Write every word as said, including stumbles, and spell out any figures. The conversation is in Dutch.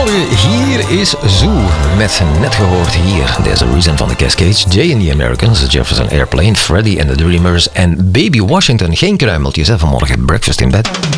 Goedemorgen, hier is Zoo. Met net gehoord hier There's a Reason van de Cascades, Jay and the Americans, Jefferson Airplane, Freddie and the Dreamers en Baby Washington. Geen kruimeltjes hè, vanmorgen, breakfast in bed.